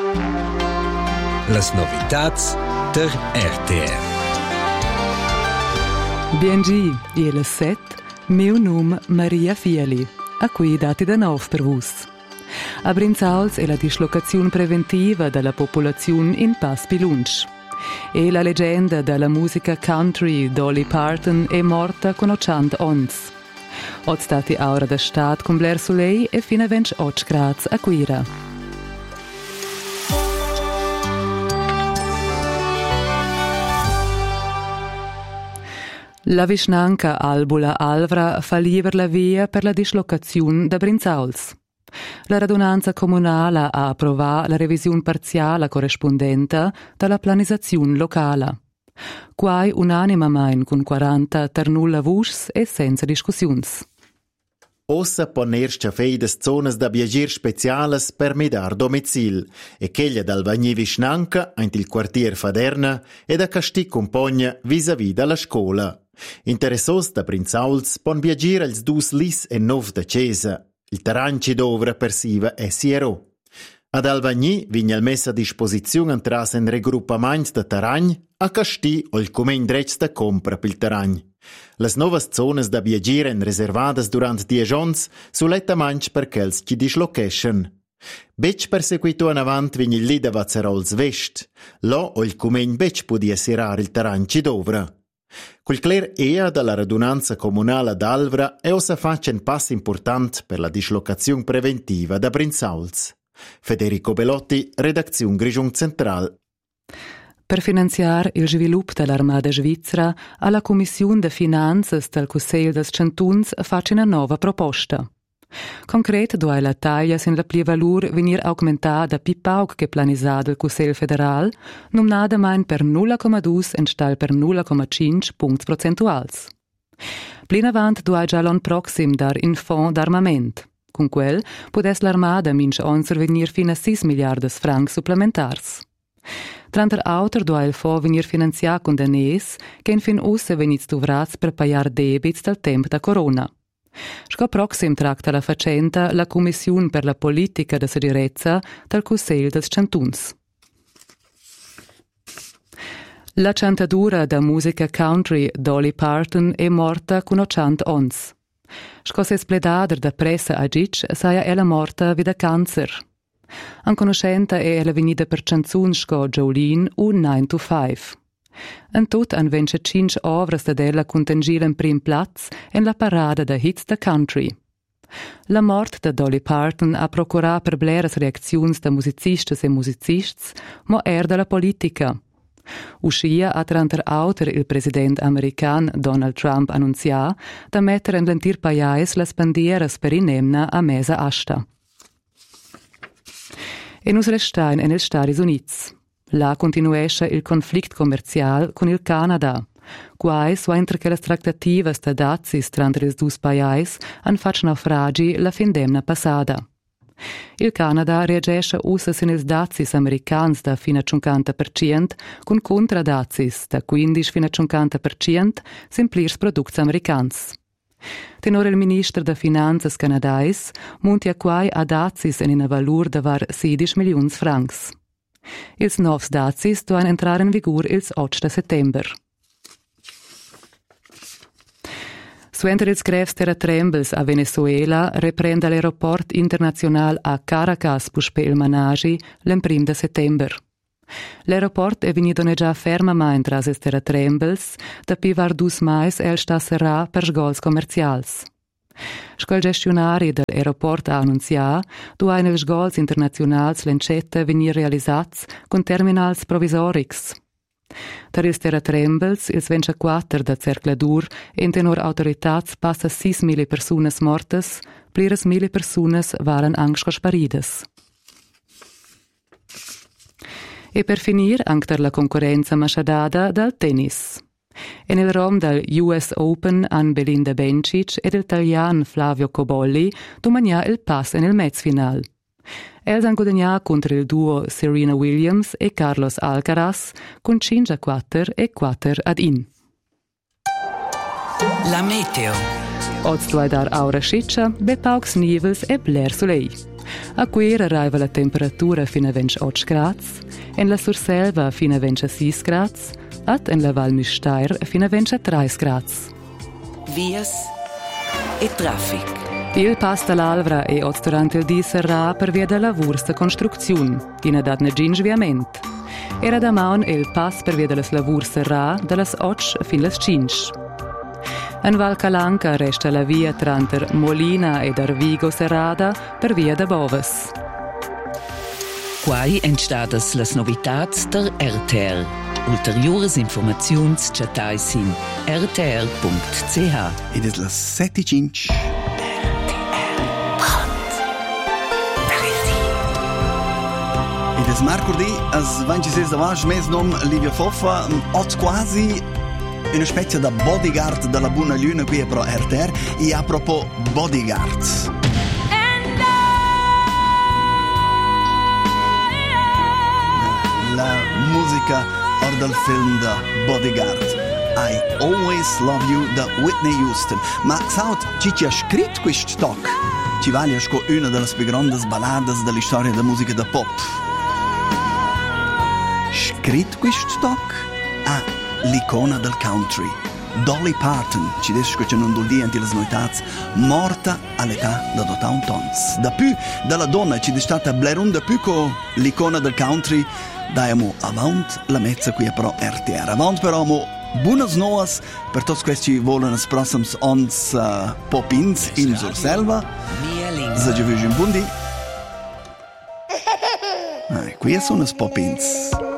Las novitats der RTR. Biengi, e le 7, meu nome Maria Fieli, a cui dati da nov per vus. A Brinzauls è la dislocazione preventiva della popolazione in Pass Pilunch. E la leggenda della musica country Dolly Parton è morta con 80 ons. Od stati aura da stat con Blair Soleil e fino a 28 gradi a Quira. La vicinanca Albula Alvra fa libera la via per la dislocazione da Brinzauls. La radunanza comunale ha approvato la revisione parziale corrispondente dalla planizzazione locale. Quai unanimamente con 40 ter nulla vus e senza discussioni. Ossa ponerci fei des zonas da viagir speciales per midar domicil e cheglia dal Vagni Vicinanca ant il quartier Faderna e da Casti Compogna vis-à-vis dalla scola. Interessos da Brinzauls pon viagir als dus lis e nov da Cesa. Il terranci d'ovra persiva è Siero. Ad Alvagni vigna il messa a disposizione entras en regroupaments da terragn a Casti o il cumen drets da compra pil terragn. Las novas zonas da viagiren reservadas durant 10 ons sulettamaing per chels chi dislocation. Bec perseguito in avant vigna il lida Vazzarols Vest. Lo o il cumen bec podia sirar il terranci d'ovra. Quel cler ea dalla radunanza comunale d'Alvra è ossa faccia un passo importante per la dislocazione preventiva da Brinzauls. Federico Bellotti, redazione Grigion Central. Per finanziare il sviluppo dell'Armada Svizzera, alla Commissione de Finanzas del Consiglio des Cantuns faccia una nuova proposta. Concret, dove la taglia sin la pli valur venir augmentada pi pauc che planisada il Consiglio Federal, numnada main per 0,2 en stal per 0,5 punts procentuals. Plin avant dove già l'on proxim dar in fond d'armament. Con quel, podes l'Armada minch onser venir fino a 6 miliardes francs supplementars. Tranter auter dove il fond venir finanziar con danès, che in fin usse venits dovrats per paiar debits dal tempo da corona. Sco proxim tracta la facenta la Commissione per la politica de sicurezza del Consiglio des Cantuns. La cantadura da musica country Dolly Parton è morta con 80 ons. Sco se spledader da pressa a Gic saia ella morta vida cancer. An conoscenta è ella venida per canzun sco Jolene un 9 to 5. En tot han 25 ovras da della contangila in prim plaz en la parada da hits da country. La mort da Dolly Parton ha procurato per bleras reacziuns da musicistas e musicists, mo da la politica. Uscia a tranter auter il president american Donald Trump annunzia da mettere in l'entir paiais las bandieras per inemna a mesa asta. E nus restain en els Stati Units. La continuesce il conflict commercial con il Canada. Quai suentre che las tractativas da dazis trantre ils dus paiais han fatg naufragi la fin d'emna passada. Il Canada reagesce ussa sin ils dazis americans da fino a 50% con contradazis da 15 fino a 50% sin plirs products americans. Tenor il minister da Finanzas canadais muntia quai a dazis en ina valur da var 16 milions francs. Ils novs dazis doan entrar in vigur ils 8 settember. Suenter ils grevs terratrembels a Venezuela reprenda l'aeroport internazional a Caracas puspe il managi l'emprim de settember. L'aeroport è venuto già fermament tras ils terratrembels, da pi var dus mais el sta serrà per sgols commercials. Sco il gestionari dell'aeroport ha annunziato, duain els sgols internazionals l'encetta venir realisats con terminals provisorics. Dar ils terratrembels, ils 24 da cercladur, en tenor autoritats passa 6.000 personas mortes, pliras 1.000 personas waren angst sparides. E per finir, anche la concorrenza machadada dal tennis. E nel rom del US Open an Belinda Bencic ed il italian Flavio Cobolli domania il pass nel mezzfinal. Els han guadagnato contro il duo Serena Williams e Carlos Alcaraz con 5-4 e 4-1. La meteo. Oggi dar aura sciccia, be paucs nivels e Blair Soleil. A quer arriva la temperatura fino a 28 gradi, in la Surselva fino a 26 gradi, ed in la Val Müstair fino a 23 gradi. Vias e traffic. Il pass dall'Alvra è oggi durante il dì sarà per via della lavori di costruzione, in adat negin sviament. Era da maun il pass per via delle lavori sarà dalle 8 fino alle 5. In Val Calanca resta la via tra Molina e Arvigo Serrada per via da Boves. Quai entstadas las novitats der RTR. Ulteriores informaziuns chatais in rtr.ch. Ed es las 7:05. Ed es mercoledì, as 26 de maggio, mes nom Livia Foffa, oggi quasi una specie da bodyguard della buona luna qui pro RTR, e a propos bodyguards. La musica or del film da Bodyguard. I Always Love You da Whitney Houston. Ma saut, ci ha scritto questo talk? Ci vale sco una delle più grandi ballade della storia della musica da pop. Scritto questo talk? Ah, l'icona del country. Dolly Parton, ci dice che non vuol dire le noitats, morta all'età da 80 anni. Da più della donna ci è stata blerunda più con l'icona del country. Daiamo avanti la mezza qui però RTR. Avanti però mo buonas noas per tutti questi che vogliono i prossimi ons popins in Surselva. Se ci vediamo buon dì. Qui sono i popins.